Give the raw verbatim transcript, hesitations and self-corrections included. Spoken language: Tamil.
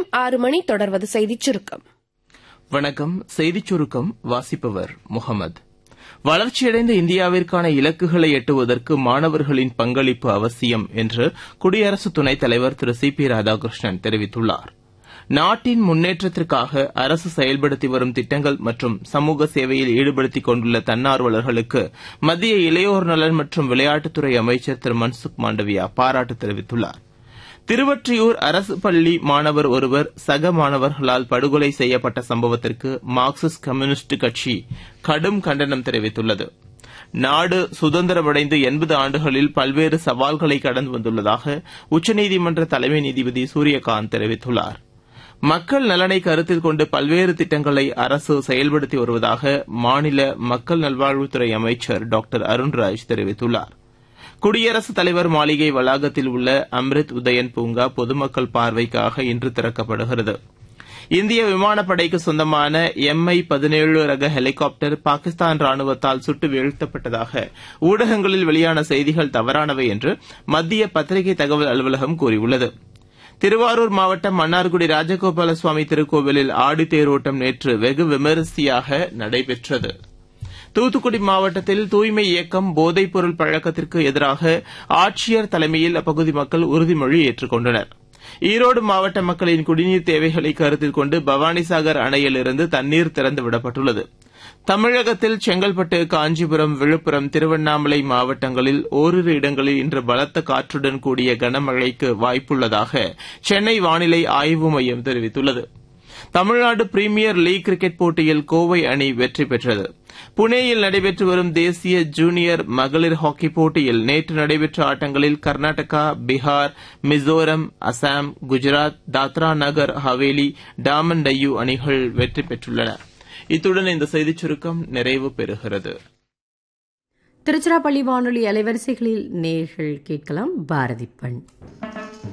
ஆறு மணி தொடர்வது செய்திச் சுருக்கம். வணக்கம். செய்திச் சுருக்கம் வாசிப்பவர் முகமது. வளர்ச்சியடைந்த இந்தியாவிற்கான இலக்குகளை எட்டுவதற்கு மாணவர்களின் பங்களிப்பு அவசியம் என்று குடியரசு துணைத் தலைவர் திரு சி பி ராதாகிருஷ்ணன் தெரிவித்துள்ளார். நாட்டின் முன்னேற்றத்திற்காக அரசு செயல்படுத்தி வரும் திட்டங்கள் மற்றும் சமூக சேவையில் ஈடுபடுத்திக் கொண்டுள்ள தன்னார்வலர்களுக்கு மத்திய இளையோர் நலன் மற்றும் விளையாட்டுத்துறை அமைச்சர் திரு மன்சுக் மாண்டவியா பாராட்டு தெரிவித்துள்ளார். திருவொற்றியூர் அரசு பள்ளி மாணவர் ஒருவர் சக மாணவர்களால் படுகொலை செய்யப்பட்ட சம்பவத்திற்கு மார்க்சிஸ்ட் கம்யூனிஸ்ட் கட்சி கடும் கண்டனம் தெரிவித்துள்ளது. நாடு சுதந்திரமடைந்து எண்பது ஆண்டுகளில் பல்வேறு சவால்களை கடந்து வந்துள்ளதாக உச்சநீதிமன்ற தலைமை நீதிபதி சூரியகாந்த் தெரிவித்துள்ளார். மக்கள் நலனை கருத்தில் கொண்டு பல்வேறு திட்டங்களை அரசு செயல்படுத்தி வருவதாக மாநில மக்கள் நல்வாழ்வுத்துறை அமைச்சர் டாக்டர் அருண்ராஜ் தெரிவித்துள்ளார். குடியரசுத் தலைவர் மாளிகை வளாகத்தில் உள்ள அம்ரித் உதயன் பூங்கா பொதுமக்கள் பார்வைக்காக இன்று திறக்கப்படுகிறது. இந்திய விமானப்படைக்கு சொந்தமான எம் ஐ பதினேழு ரக ஹெலிகாப்டர் பாகிஸ்தான் ராணுவத்தால் சுட்டு வீழ்த்தப்பட்டதாக ஊடகங்களில் வெளியான செய்திகள் தவறானவை என்று மத்திய பத்திரிகை தகவல் அலுவலகம் கூறியுள்ளது. திருவாரூர் மாவட்டம் மன்னார்குடி ராஜகோபால சுவாமி திருக்கோவிலில் ஆடித்தேரோட்டம் நேற்று வெகு விமரிசையாக நடைபெற்றது. தூத்துக்குடி மாவட்டத்தில் தூய்மை இயக்கம் போதைப்பொருள் பழக்கத்திற்கு எதிராக ஆட்சியர் தலைமையில் அப்பகுதி மக்கள் உறுதிமொழி ஏற்றுக் கொண்டனர். ஈரோடு மாவட்ட மக்களின் குடிநீர் தேவைகளை கருத்தில் கொண்டு பவானிசாகர் அணையிலிருந்து தண்ணீர் திறந்து விடப்பட்டுள்ளது. தமிழகத்தில் செங்கல்பட்டு, காஞ்சிபுரம், விழுப்புரம், திருவண்ணாமலை மாவட்டங்களில் ஓரிரு இடங்களில் இன்று பலத்த காற்றுடன் கூடிய கனமழைக்கு வாய்ப்புள்ளதாக சென்னை வானிலை ஆய்வு மையம் தெரிவித்துள்ளது. தமிழ்நாடு பிரீமியர் லீக் கிரிக்கெட் போட்டியில் கோவை அணி வெற்றி பெற்றது. புனேயில் நடைபெற்று வரும் தேசிய ஜூனியர் மகளிர் ஹாக்கி போட்டியில் நேற்று நடைபெற்ற ஆட்டங்களில் கர்நாடகா, பீகார், மிசோரம், அசாம், குஜராத், தாத்ரா நகர் ஹவேலி, டாமன் டையூ அணிகள் வெற்றி பெற்றுள்ளன. இத்துடன் இந்த செய்திச் சுருக்கம் நிறைவு பெறுகிறது. திருச்சிராப்பள்ளி வானொலி அலைவரிசைகளில் நேர்கள் கேட்கலாம் பாரதி பண்.